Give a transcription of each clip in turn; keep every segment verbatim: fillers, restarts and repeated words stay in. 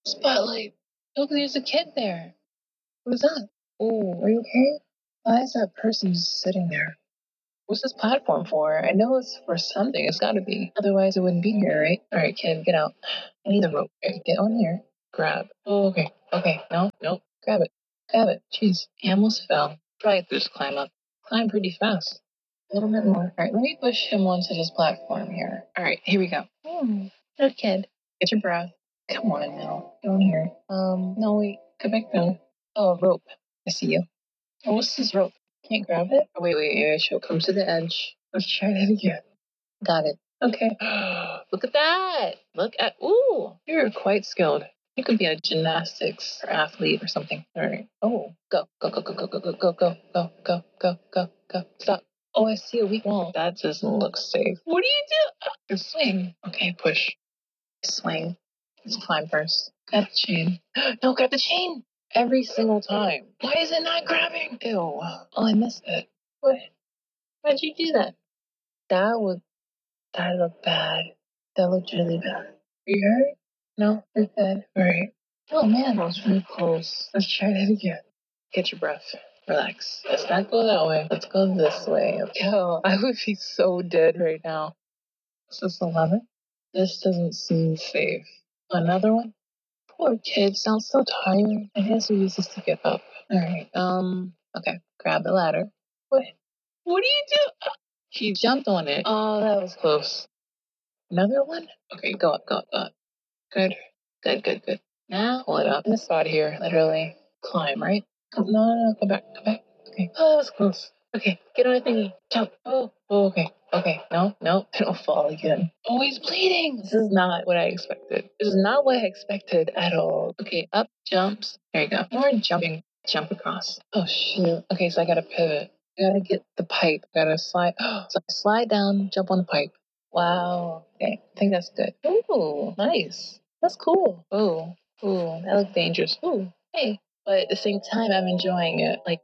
Spotlight. Look, there's a kid there. What is that? Oh, are you okay? Why is that person just sitting there? What's this platform for? I know it's for something. It's got to be. Otherwise, it wouldn't be here, right? All right, kid, get out. I need the rope. Okay, get on here. Grab. Oh, okay. Okay. No, no. Grab it. Grab it. Jeez. He almost fell. Try to just climb up. Climb pretty fast. A little bit more. All right, let me push him onto this platform here. All right, here we go. Hmm. Good kid. Get your breath. Come on now. Get on here. Um, no, wait. Go back down. Oh, rope. I see you. Oh, what's this rope? Can't grab it? Oh, wait, wait, wait. She'll come to the edge. Let's try that again. Got it. Okay. Look at that. Look at, ooh, you're quite skilled. You could be a gymnastics or athlete or something. All right. Oh, go, go, go, go, go, go, go, go, go, go, go, go, go, go. Stop. Oh, I see a weak wall. That doesn't look safe. What do you do? Just swing. Okay, push. Swing. Let's climb first. Grab the chain. No, grab the chain. Every single time. Why is it not grabbing? Ew. Oh, I missed it. What? Why'd you do that? That would, that looked bad. That looked really bad. Are you hurt? No, you're good. All right. Oh man, that was really close. Let's try that again. Get your breath. Relax. Let's not go that way. Let's go this way. Yo, I would be so dead right now. Is this eleven? This doesn't seem safe. Another one? Poor kid, sounds so tired. I guess we use this to get up. All right. Um. Okay. Grab the ladder. What? What do you do? He jumped on it. Oh, that was close. Another one? Okay, go up, go up, go up. Good. Good, good, good. Now pull it up. In this spot here, literally climb, right? Come, no, no, no, go back, go back. Okay. Oh, that was close. Okay, get on a thingy. Jump. Oh, oh, okay. Okay, no, no, I don't fall again. Oh, he's bleeding. This is not what I expected. This is not what I expected at all. Okay, up, jumps. There you go. More jumping. Jump across. Oh, shoot. Okay, so I gotta pivot. I gotta get the pipe. I gotta slide. So I slide down, jump on the pipe. Wow. Okay, I think that's good. Ooh, nice. That's cool. Ooh, ooh, that looks dangerous. Ooh, hey. But at the same time, I'm enjoying it. Like,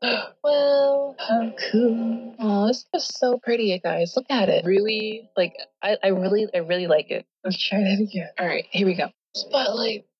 well, how cool. Oh, it's just so pretty, you guys. Look at it. Really, like, I, I really, I really like it. Let's try that again. All right, here we go. Spotlight.